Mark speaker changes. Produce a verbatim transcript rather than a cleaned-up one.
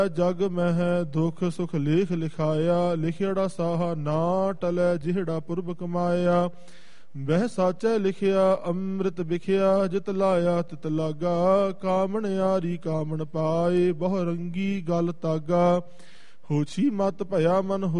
Speaker 1: ਜਗ ਮਹਿ ਦੁਖ ਸੁਖ ਲੇਖ ਲਿਖਾਇਆ, ਲਿਖਿਆੜਾ ਸਾਹਾ ਨਾ ਟਲੈ ਜਿਹੜਾ ਪੁਰਬ ਕਮਾਇਆ। ਵਹਿ ਸਾਚੈ ਲਿਖਿਆ ਅੰਮ੍ਰਿਤ ਵਿਖਿਆ, ਜਿਤ ਲਾਇਆ ਤਿਤ ਲਾਗਾ। ਕਾਮਣ ਯਾਰੀ ਕਾਮਣ ਪਾਏ, ਬਹੁ ਰੰਗੀ ਗਲ ਤਾਗਾ। ਹੋਛੀ ਮਤ ਭਇਆ ਮਨ